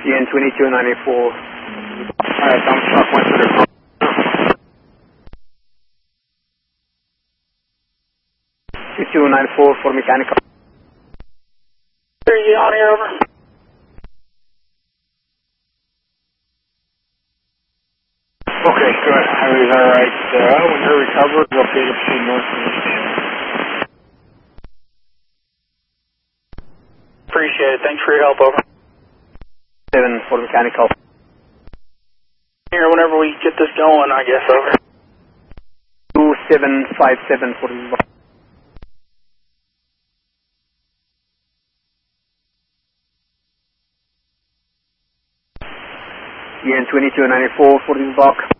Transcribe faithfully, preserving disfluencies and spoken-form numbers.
N twenty-two ninety-four. Uh, dump truck went to the twenty-two ninety-four for mechanical. Are you on here, over? Okay, good. Highway's alright. Uh, when you're recovered, located between North and East. Appreciate it. Thanks for your help, over. seven for mechanical. Here, whenever we get this going, I guess, over. two seven five seven for the N twenty-two ninety-four for this block.